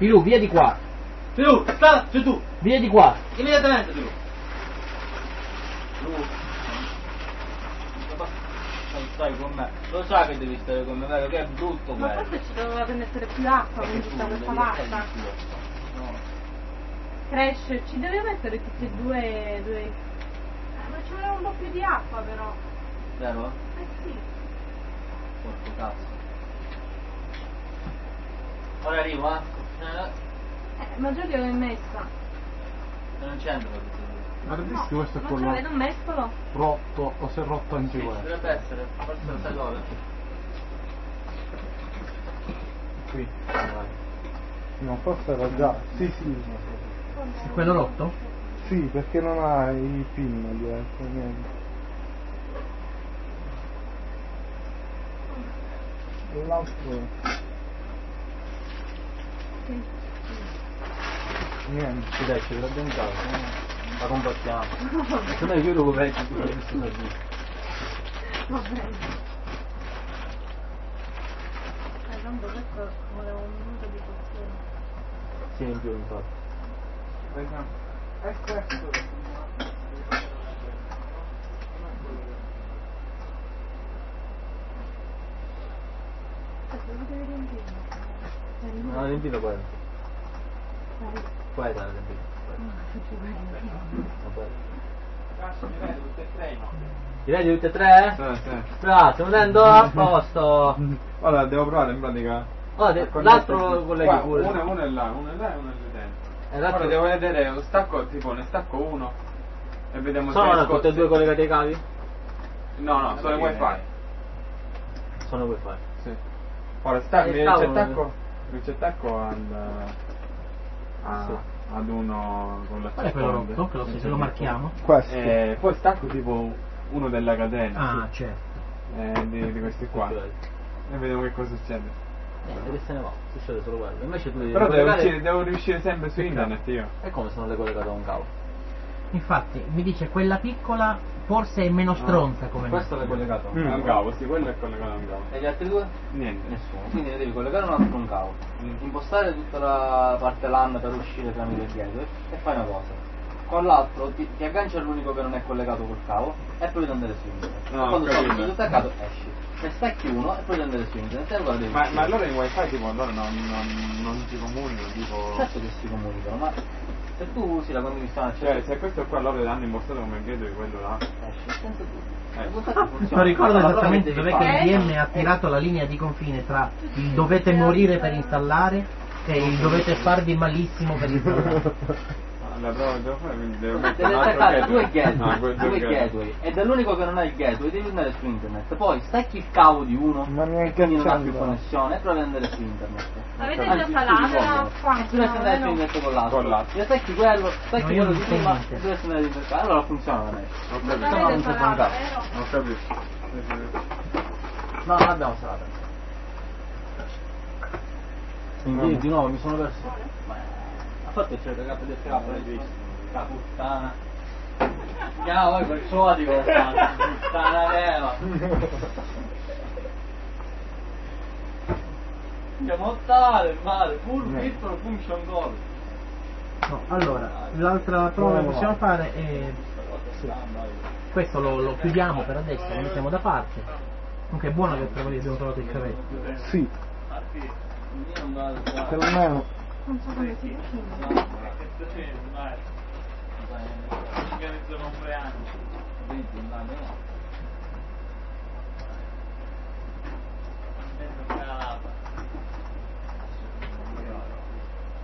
Filù, via di qua. Filù, sta giù tu. Via di qua. Immediatamente Filù. Non stai con me. Lo sai che devi stare con me, vero? Che è brutto Ma quello. forse ci doveva mettere più acqua con tutta questa vacca. No. Cresce, ci deve mettere tutti e due. Ma ci voleva un po' più di acqua però. Vero? Sì. Porco cazzo. Ora arrivo, Ma già li ho messa. non c'entra questo. Guardisti, questo è Non ce quello l'avete un mescolo? rotto, o se è rotto anche Sì, questo. dovrebbe essere, forse lo sai dove? Qui. No, forse era già. Sì. È quello rotto? Sì, perché non ha i pin dietro, niente. E l'altro. Niente. Sì dai, ce l'abbiamo in casa, la combattiamo. Se no io devo vecchio tutto questo da lì. Va bene. Tanto questo voleva un minuto di cottura. Sì, in più infatti. Vediamo. È questo. Lo devi riempire. Non ho riempito quello. Poi dai, riempito. Ti vedi tutte e tre? Sì. Bravo, stiamo andando a posto. Allora, devo provare in pratica. L'altro lo colleghi pure. Uno è là, uno è là e uno è lì dentro. l'altro- Ora devo vedere lo stacco, tipo ne stacco uno e vediamo Sono se tutti e due collegati ai cavi? No, sono il wifi. Sono wifi. Sì. Ora stacco, E mi stavano- ricettacco Sì. ad uno con la Qual è quello rotto? Che se lo marchiamo? Questo. Poi stacco tipo uno della catena. Ah, certo. Di questi qua. E vediamo che cosa succede. Niente, che se ne va, succede solo quello. Invece tu devi Però collegare- devo riuscire sempre su internet io. E come se non le collegato a un cavo? Infatti, mi dice quella piccola forse è meno stronza come Questo l'hai collegato a un A cavo. un cavo, sì, quello è collegato a un cavo. E gli altri due? Niente. Nessuno. Quindi ne devi collegare un altro a un cavo. Impostare tutta la parte LAN per uscire tramite il gateway e fai una cosa. Con l'altro ti agganci all'unico che non è collegato col cavo e poi devi andare su internet. No, Quando ho capito. sei staccato esci. Ne stacchi uno e poi devi andare su internet e allora devi Ma uscire. allora in wifi tipo allora non si comunicano, tipo. Certo che si comunicano, ma se tu usi la condivisione Cioè se questo qua loro l'hanno impostato come gateway quello là. esci senza dubbio. Non ricordo esattamente dov'è che il DM ha tirato tirato la linea di confine tra il dovete morire per installare e il dovete farvi malissimo per installare. La prova che devo fare, quindi devo mettere Devi un altro attaccare due gateway. gateway, Ah, quel due gateway, ed è l'unico che non ha il gateway, devi andare su internet, poi stacchi il cavo di uno Ma mi e quindi non ha più accendo. connessione e provi ad andare su internet. Avete Anzi, già tu salato? di comodo. Tu dovresti andare su internet con l'altro. Con l'altro. E stacchi quello, stacchi No, io quello non di so prima niente. e dovresti andare su internet. Allora funziona la net. Ho Non capito. no, avete non si può salato, andare. vero? Ho capito. No, non abbiamo salato. Quindi di nuovo mi sono perso. Ma ha fatto il certo del capo, l'hai visto? La puttana. Andiamo voi col codico, puttana vera. Andiamo a ottare, male, pur piccolo function goal. No, allora, l'altra prova che possiamo fare è... Questo lo chiudiamo per adesso, lo mettiamo da parte. Comunque è buono che abbiamo trovato il cavetto. Sì, perlomeno. Non so come si chiama. Organizzo compleanno.